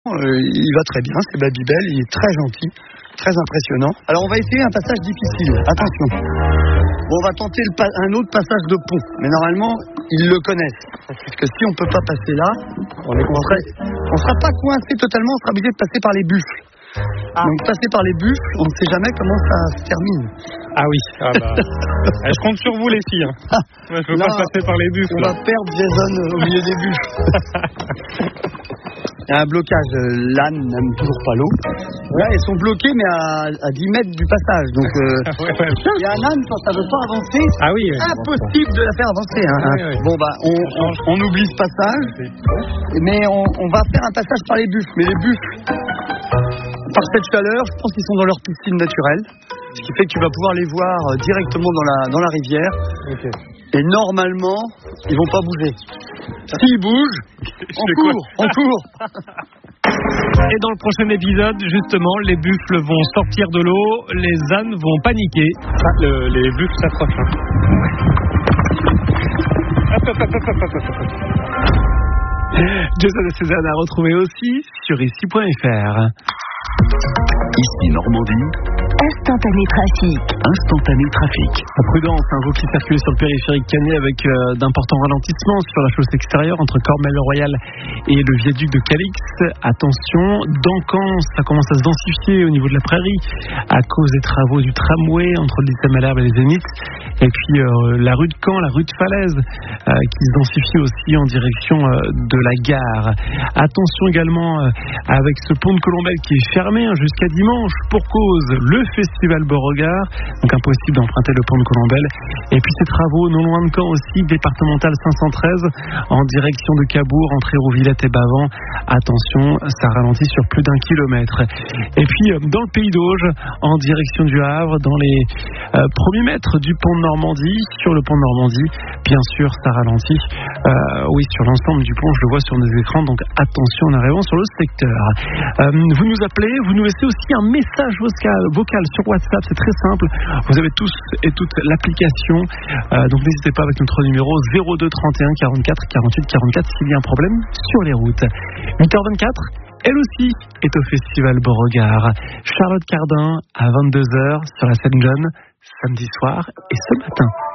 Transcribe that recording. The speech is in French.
il va très bien, c'est Babybel, il est très gentil, très impressionnant. Alors on va essayer un passage difficile, attention. Bon, on va tenter un autre passage de pont, mais normalement, ils le connaissent. Parce que si on peut pas passer là, on sera pas coincé totalement, on sera obligé de passer par les buffles. Donc passer par les buffles, on ne sait jamais comment ça se termine. Ah oui, je compte sur vous les filles. Moi, je veux pas passer par les buffles. On va perdre Jason au milieu des buffles. Il y a un blocage, l'âne n'aime toujours pas l'eau. Là, ils sont bloqués, mais à 10 mètres du passage. Donc, il y a un âne, quand ça ne veut pas avancer, impossible de la faire avancer. Bon, on oublie ce passage, mais on va faire un passage par les buffles. Mais les buffles, par cette chaleur, je pense qu'ils sont dans leur piscine naturelle. Ce qui fait que tu vas pouvoir les voir directement dans la rivière. Okay. Et normalement, ils vont pas bouger. S'ils bougent, on court. Et dans le prochain épisode, justement, les buffles vont sortir de l'eau, les ânes vont paniquer. Les buffles s'approchent. Jason et Cézanne à retrouver aussi sur ici.fr. Ici Normandie. Instantané trafic. Prudence, vous qui circulez sur le périphérique Canet avec d'importants ralentissements sur la chaussée extérieure entre Cormel-le-Royal et le viaduc de Calix. Attention, Duncan, ça commence à se densifier au niveau de la prairie à cause des travaux du tramway entre le lycée Malherbe et les Zéniths. Et puis la rue de Caen, la rue de Falaise qui se densifie aussi en direction de la gare. Attention également avec ce pont de Colombelle qui est fermé jusqu'à dimanche pour cause le festival Beauregard, donc impossible d'emprunter le pont de Colombelle. Et puis ces travaux non loin de Caen aussi, départemental 513 en direction de Cabourg, entre Hérouvillette et Bavent. Attention, ça ralentit sur plus d'1 kilomètre. Et puis dans le Pays d'Auge, en direction du Havre, dans les premiers mètres du pont de Normandie, sur le pont de Normandie, bien sûr ça ralentit. Oui, sur l'ensemble du pont, je le vois sur nos écrans, donc attention en arrivant sur le secteur. Vous nous appelez, vous nous laissez aussi un message vocal sur WhatsApp, c'est très simple. Vous avez tous et toutes l'application, donc n'hésitez pas avec notre numéro 02 31 44 48 44 s'il y a un problème sur les routes. 8h24, elle aussi est au festival Beauregard. Charlotte Cardin à 22h sur la scène John, samedi soir et ce matin.